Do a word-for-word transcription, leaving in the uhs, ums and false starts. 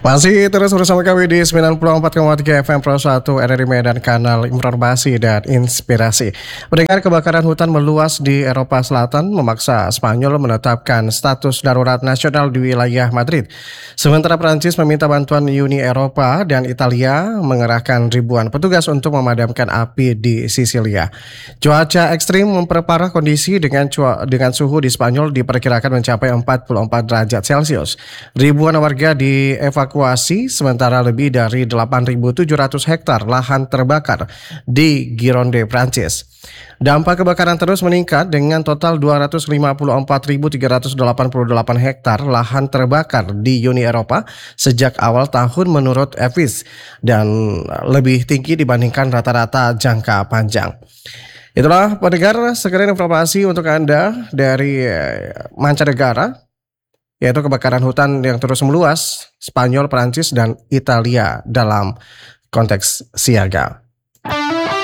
Masih terus bersama kami di sembilan puluh empat koma tiga F M Pro satu R R I Medan, kanal informasi dan inspirasi. Mendengar kebakaran hutan meluas di Eropa Selatan memaksa Spanyol menetapkan status darurat nasional di wilayah Madrid. Sementara Prancis meminta bantuan Uni Eropa dan Italia mengerahkan ribuan petugas untuk memadamkan api di Sisilia. Cuaca ekstrim memperparah kondisi dengan cua, dengan suhu di Spanyol diperkirakan mencapai empat puluh empat derajat Celcius. Ribuan warga dievakuasi sementara lebih dari delapan ribu tujuh ratus hektar lahan terbakar di Gironde, Prancis. Dampak kebakaran terus meningkat dengan total dua ratus lima puluh empat ribu tiga ratus delapan puluh delapan hektar lahan terbakar di Uni Eropa sejak awal tahun menurut E V I S dan lebih tinggi dibandingkan rata-rata jangka panjang. Itulah pendengar sekalian informasi untuk Anda dari mancanegara, yaitu kebakaran hutan yang terus meluas Spanyol, Prancis, dan Italia dalam konteks siaga.